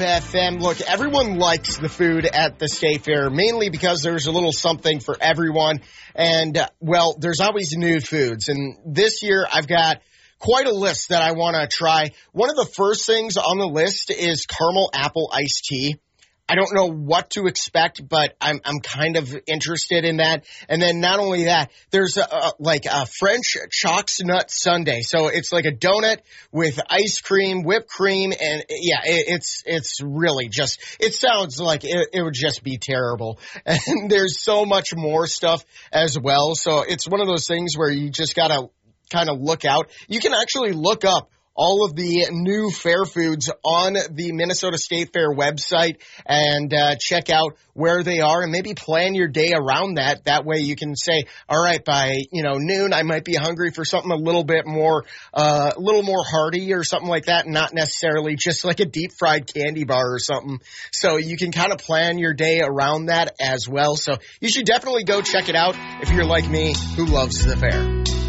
FM. Look, everyone likes the food at the State Fair, mainly because there's a little something for everyone. And, well, there's always new foods. And this year I've got quite a list that I want to try. One of the first things on the list is caramel apple iced tea. I don't know what to expect, but I'm kind of interested in that. And then not only that, there's a French Chocs Nut Sundae. So it's like a donut with ice cream, whipped cream, and yeah, it's really just, it sounds like it would just be terrible. And there's so much more stuff as well. So it's one of those things where you just gotta kind of look out. You can actually look up all of the new fair foods on the Minnesota State Fair website and check out where they are and maybe plan your day around that. That way you can say, all right, by noon I might be hungry for something a little bit more, a little more hearty or something like that, not necessarily just like a deep fried candy bar or something. So you can kind of plan your day around that as well. So you should definitely go check it out if you're like me who loves the fair.